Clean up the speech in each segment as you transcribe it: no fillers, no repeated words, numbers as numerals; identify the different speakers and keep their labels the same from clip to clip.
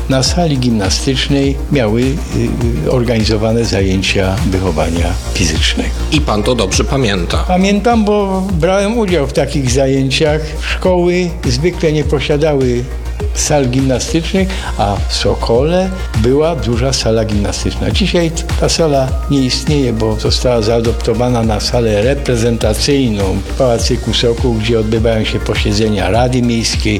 Speaker 1: na sali gimnastycznej miały organizowane zajęcia wychowania fizycznego.
Speaker 2: I pan to dobrze pamięta.
Speaker 1: Pamiętam, bo brałem udział w takich zajęciach. Szkoły zwykle nie posiadały sal gimnastycznych, a w Sokole była duża sala gimnastyczna. Dzisiaj ta sala nie istnieje, bo została zaadoptowana na salę reprezentacyjną w Pałacyku Sokół, gdzie odbywają się posiedzenia Rady Miejskiej.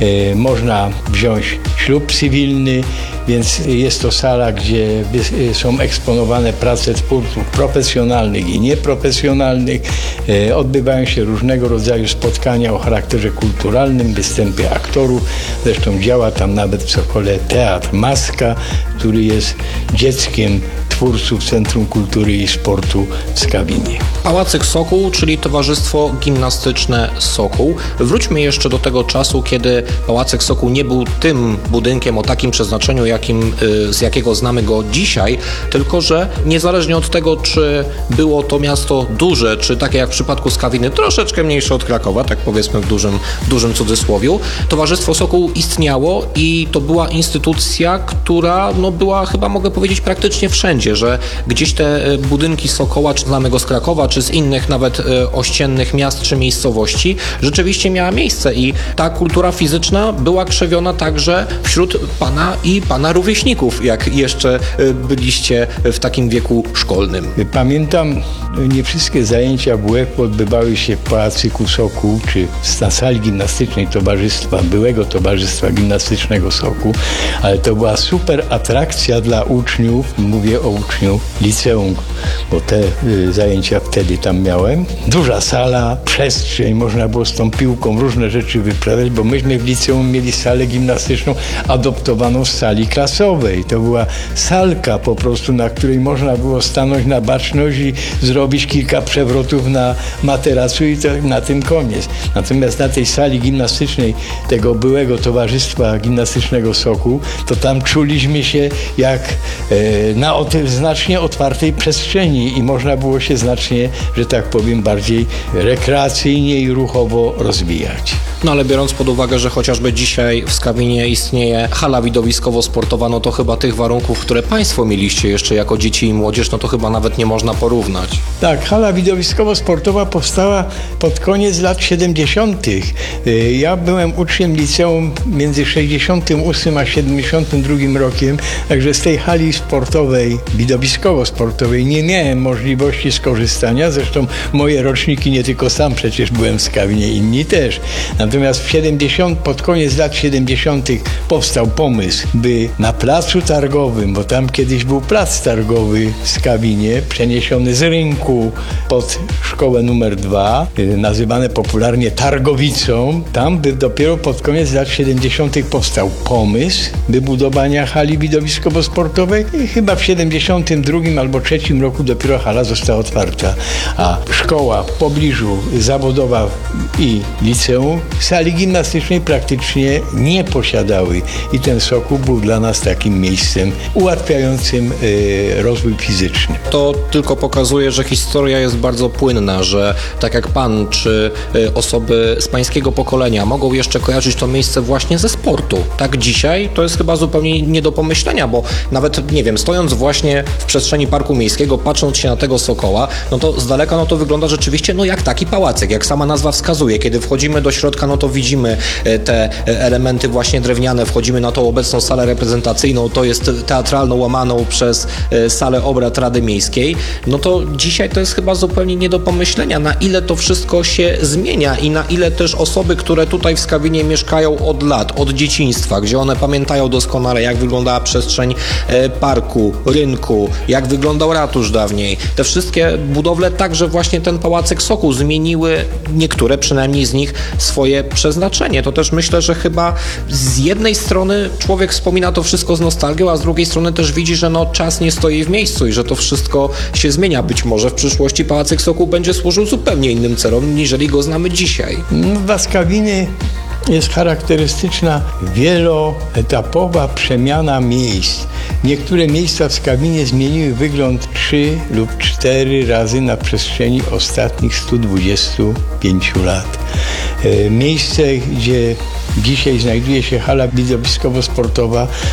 Speaker 1: Można wziąć ślub cywilny, więc jest to sala, gdzie są eksponowane prace twórców profesjonalnych i nieprofesjonalnych. Odbywają się różnego rodzaju spotkania o charakterze kulturalnym, występy aktorów. Zresztą działa tam nawet w Sokole Teatr Maska, który jest dzieckiem twórców Centrum Kultury i Sportu w Skawinie.
Speaker 2: Pałacyk Sokół, czyli Towarzystwo Gimnastyczne Sokół. Wróćmy jeszcze do tego czasu, kiedy Pałacyk Sokół nie był tym budynkiem o takim przeznaczeniu, z jakiego znamy go dzisiaj, tylko że niezależnie od tego, czy było to miasto duże, czy takie jak w przypadku Skawiny, troszeczkę mniejsze od Krakowa, tak powiedzmy w dużym cudzysłowiu, Towarzystwo Sokół istniało i to była instytucja, która była chyba, mogę powiedzieć, praktycznie wszędzie, że gdzieś te budynki Sokoła, czy znamy go z Krakowa, czy z innych nawet ościennych miast czy miejscowości, rzeczywiście miała miejsce i ta kultura fizyczna była krzewiona także wśród pana rówieśników, jak jeszcze byliście w takim wieku szkolnym.
Speaker 1: Pamiętam, nie wszystkie zajęcia WF-u odbywały się w Pałacyku Sokół, czy na sali gimnastycznej byłego Towarzystwa Gimnastycznego Sokół, ale to była super atrakcja dla uczniów, mówię o uczniów liceum, bo te zajęcia wtedy tam miałem. Duża sala, przestrzeń, można było z tą piłką różne rzeczy wyprawiać, bo myśmy w liceum mieli salę gimnastyczną adoptowaną z sali klasowej. To była salka po prostu, na której można było stanąć na baczność i zrobić kilka przewrotów na materacu i to na tym koniec. Natomiast na tej sali gimnastycznej tego byłego Towarzystwa Gimnastycznego Sokół, to tam czuliśmy się jak na znacznie otwartej przestrzeni i można było się znacznie, że tak powiem, bardziej rekreacyjnie i ruchowo rozwijać.
Speaker 2: No ale biorąc pod uwagę, że chociażby dzisiaj w Skawinie istnieje hala widowiskowo-sportowa, no to chyba tych warunków, które państwo mieliście jeszcze jako dzieci i młodzież, no to chyba nawet nie można porównać. Tak,
Speaker 1: hala widowiskowo-sportowa powstała pod koniec lat 70. Ja byłem uczniem liceum między 68 a 72 rokiem, także z tej hali sportowej, widowiskowo-sportowej nie miałem możliwości skorzystania. Zresztą moje roczniki, nie tylko sam przecież byłem w Skawinie, inni też. Natomiast pod koniec lat 70. powstał pomysł, by na placu targowym, bo tam kiedyś był plac targowy w Skawinie, przeniesiony z rynku pod szkołę numer 2, nazywane popularnie Targowicą, tam dopiero pod koniec lat 70. powstał pomysł wybudowania hali widowiskowo-sportowej i chyba w 72 albo 3 roku dopiero hala została otwarta, a szkoła w pobliżu zawodowa i liceum sali gimnastycznej praktycznie nie posiadały i ten Sokół był dla nas takim miejscem ułatwiającym rozwój fizyczny.
Speaker 2: To tylko pokazuje, że historia jest bardzo płynna, że tak jak pan czy osoby z pańskiego pokolenia mogą jeszcze kojarzyć to miejsce właśnie ze sportu. Tak dzisiaj to jest chyba zupełnie nie do pomyślenia, bo nawet, nie wiem, stojąc właśnie w przestrzeni Parku Miejskiego, patrząc się na tego Sokoła, no to z daleka to wygląda rzeczywiście jak taki pałacyk, jak sama nazwa wskazuje. Kiedy wchodzimy do środka, no to widzimy te elementy właśnie drewniane, wchodzimy na tą obecną salę reprezentacyjną, to jest teatralną łamaną przez salę obrad Rady Miejskiej, no to dzisiaj to jest chyba zupełnie nie do pomyślenia, na ile to wszystko się zmienia i na ile też osoby, które tutaj w Skawinie mieszkają od lat, od dzieciństwa, gdzie one pamiętają doskonale, jak wyglądała przestrzeń parku, rynku, jak wyglądał ratusz dawniej. Te wszystkie budowle, także właśnie ten Pałacyk Sokół zmieniły, niektóre przynajmniej z nich, swoje przeznaczenie. To też myślę, że chyba z jednej strony człowiek wspomina to wszystko z nostalgią, a z drugiej strony też widzi, że czas nie stoi w miejscu i że to wszystko się zmienia. Być może w przyszłości Pałacyk Sokół będzie służył zupełnie innym celom, niżeli go znamy dzisiaj.
Speaker 1: Dla Skawiny jest charakterystyczna wieloetapowa przemiana miejsc. Niektóre miejsca w Skawinie zmieniły wygląd 3 lub 4 razy na przestrzeni ostatnich 125 lat. Miejsce, gdzie dzisiaj znajduje się hala widowiskowo-sportowa,